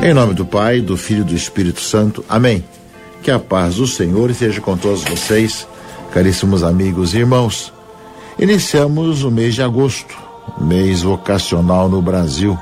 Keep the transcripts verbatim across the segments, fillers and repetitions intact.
Em nome do Pai, do Filho e do Espírito Santo. Amém. Que a paz do Senhor esteja com todos vocês, caríssimos amigos e irmãos. Iniciamos o mês de agosto, mês vocacional no Brasil.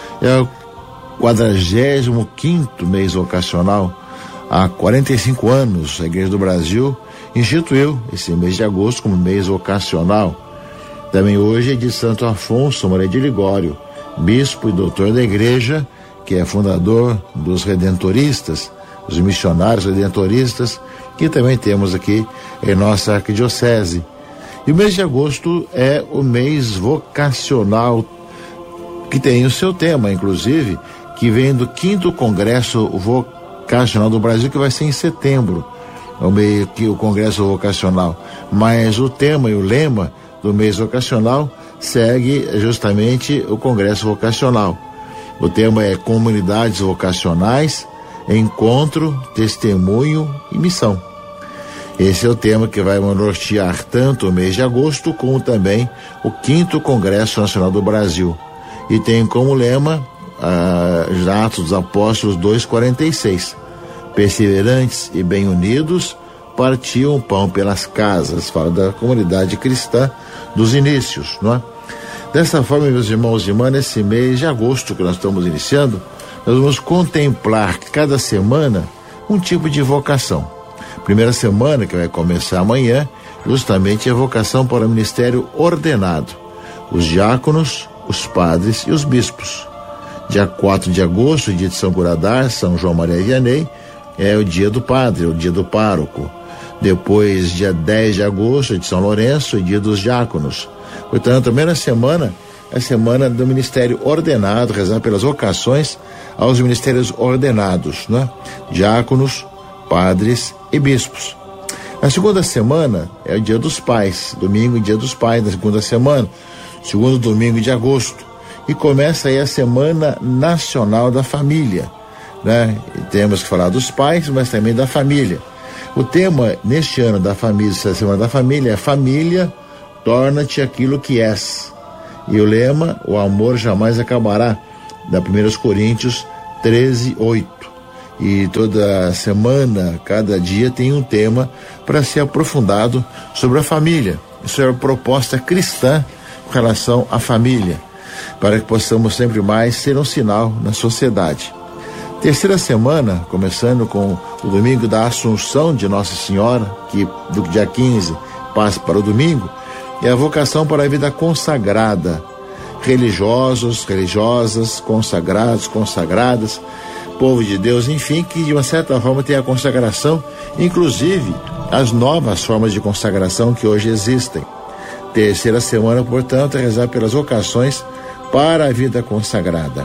É o quadragésimo quinto mês vocacional. Há quarenta e cinco anos, a Igreja do Brasil instituiu esse mês de agosto como mês vocacional. Também hoje é de Santo Afonso Maria de Ligório, bispo e doutor da Igreja, que é fundador dos redentoristas, os missionários redentoristas, que também temos aqui em nossa arquidiocese. E o mês de agosto é o mês vocacional, que tem o seu tema, inclusive, que vem do quinto Congresso Vocacional do Brasil, que vai ser em setembro, o meio que o Congresso Vocacional. Mas o tema e o lema do mês vocacional segue justamente o Congresso Vocacional. O tema é Comunidades Vocacionais, Encontro, Testemunho e Missão. Esse é o tema que vai nortear tanto o mês de agosto como também o quinto Congresso Nacional do Brasil. E tem como lema ah, Atos dos Apóstolos dois, quarenta e seis. Perseverantes e bem unidos, partiam o pão pelas casas. Fala da comunidade cristã dos inícios, não é? Dessa forma, meus irmãos e irmãs, nesse mês de agosto que nós estamos iniciando, nós vamos contemplar cada semana um tipo de vocação. Primeira semana, que vai começar amanhã, justamente é a vocação para o ministério ordenado. Os diáconos, os padres e os bispos. Dia quatro de agosto, dia de São Curadar, São João Maria Vianney, é o dia do padre, o dia do pároco. Depois, dia dez de agosto, de São Lourenço, o dia dos diáconos. Portanto, a primeira semana é a semana do ministério ordenado, rezar pelas vocações aos ministérios ordenados, né? Diáconos, padres e bispos. A segunda semana é o dia dos pais, domingo e dia dos pais, na segunda semana, segundo domingo de agosto. E começa aí a Semana Nacional da Família, né? E temos que falar dos pais, mas também da família. O tema neste ano da família, essa Semana da Família, é Família, torna-te aquilo que és. E o lema, o amor jamais acabará, da primeira Coríntios treze, oito. E toda semana, cada dia tem um tema para ser aprofundado sobre a família. Isso é a proposta cristã com relação à família, para que possamos sempre mais ser um sinal na sociedade. Terceira semana, começando com o domingo da Assunção de Nossa Senhora, que do dia quinze passa para o domingo, é a vocação para a vida consagrada. Religiosos, religiosas, consagrados, consagradas, povo de Deus, enfim, que de uma certa forma tem a consagração, inclusive as novas formas de consagração que hoje existem. Terceira semana, portanto, é rezar pelas vocações para a vida consagrada.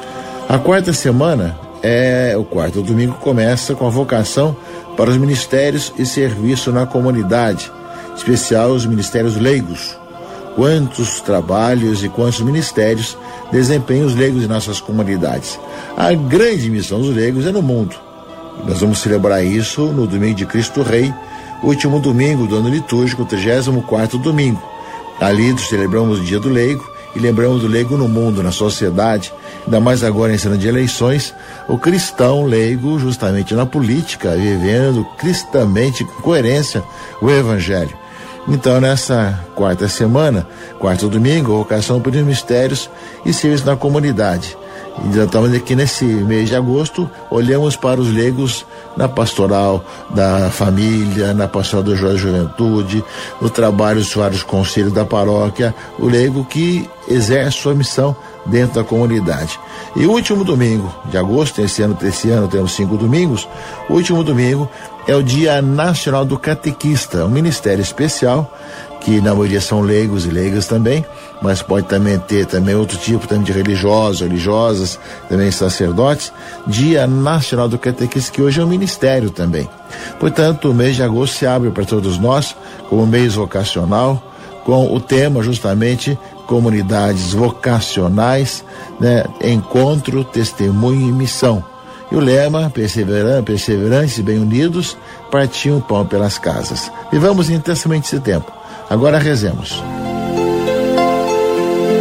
A quarta semana é o quarto domingo, começa com a vocação para os ministérios e serviço na comunidade, em especial os ministérios leigos. Quantos trabalhos e quantos ministérios desempenham os leigos em nossas comunidades. A grande missão dos leigos é no mundo. Nós vamos celebrar isso no domingo de Cristo Rei, último domingo do ano litúrgico, trigésimo quarto domingo. Ali celebramos o dia do leigo e lembramos do leigo no mundo, na sociedade, ainda mais agora em cena de eleições, o cristão leigo justamente na política, vivendo cristamente, com coerência, o evangelho. Então, nessa quarta semana, quarto domingo, vocação para os mistérios e serviço na comunidade. E estamos aqui nesse mês de agosto, olhamos para os leigos na pastoral da família, na pastoral da juventude, no trabalho dos vários conselhos da paróquia, o leigo que exerce sua missão dentro da comunidade. E o último domingo de agosto, esse ano, esse ano temos cinco domingos, o último domingo é o Dia Nacional do Catequista, um ministério especial, que na maioria são leigos e leigas também, mas pode também ter também outro tipo também de religiosos, religiosas, também sacerdotes. Dia Nacional do Catequista, que hoje é um ministério também. Portanto, o mês de agosto se abre para todos nós como mês vocacional, com o tema justamente comunidades vocacionais, né? Encontro, testemunho e missão. E o lema, perseveran- perseverantes e bem unidos, partiam o pão pelas casas. Vivamos intensamente esse tempo. Agora rezemos.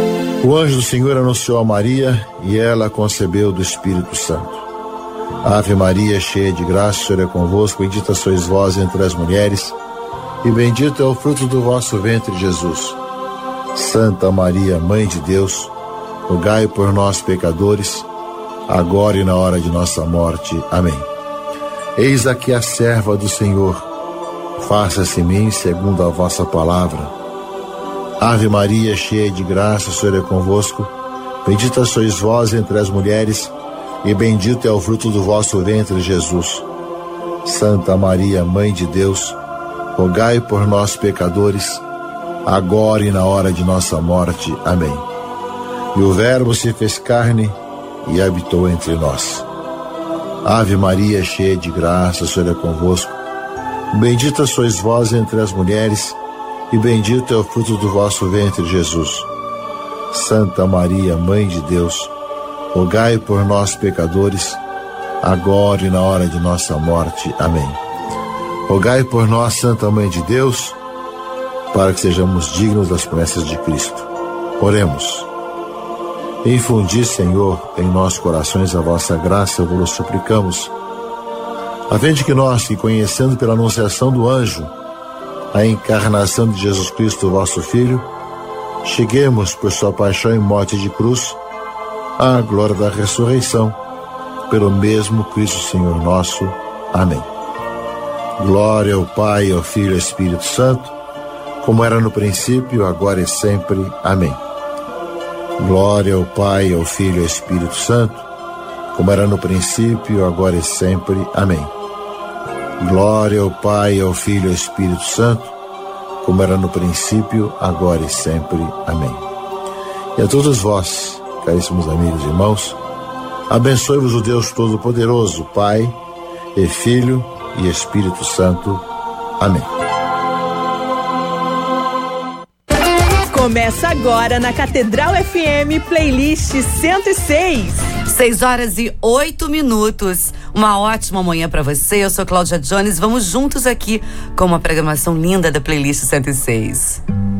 O anjo do Senhor anunciou a Maria e ela concebeu do Espírito Santo. Ave Maria, cheia de graça, o Senhor é convosco, bendita sois vós entre as mulheres, e bendito é o fruto do vosso ventre, Jesus. Santa Maria, Mãe de Deus, rogai por nós, pecadores, agora e na hora de nossa morte. Amém. Eis aqui a serva do Senhor, faça-se em mim segundo a vossa palavra. Ave Maria, cheia de graça, o Senhor é convosco, bendita sois vós entre as mulheres, e bendito é o fruto do vosso ventre, Jesus. Santa Maria, Mãe de Deus, rogai por nós, pecadores, agora e na hora de nossa morte. Amém. E o Verbo se fez carne e habitou entre nós. Ave Maria, cheia de graça, o Senhor é convosco, bendita sois vós entre as mulheres, e bendito é o fruto do vosso ventre, Jesus. Santa Maria, Mãe de Deus, rogai por nós, pecadores, agora e na hora de nossa morte. Amém. Rogai por nós, Santa Mãe de Deus, para que sejamos dignos das promessas de Cristo. Oremos. Infundi, Senhor, em nossos corações a vossa graça, vos suplicamos, a fim de que nós, que conhecendo pela anunciação do anjo a encarnação de Jesus Cristo, vosso Filho, cheguemos por sua paixão e morte de cruz à glória da ressurreição, pelo mesmo Cristo Senhor nosso. Amém. Glória ao Pai, ao Filho e ao Espírito Santo, como era no princípio, agora e sempre. Amém. Glória ao Pai, ao Filho e ao Espírito Santo, como era no princípio, agora e sempre. Amém. Glória ao Pai, ao Filho e ao Espírito Santo, como era no princípio, agora e sempre. Amém. E a todos vós, caríssimos amigos e irmãos, abençoe-vos o Deus Todo-Poderoso, Pai e Filho e Espírito Santo. Amém. Começa agora na Catedral F M, playlist cento e seis. seis horas e oito minutos. Uma ótima manhã pra você. Eu sou Cláudia Jones. Vamos juntos aqui com uma programação linda da playlist cento e seis.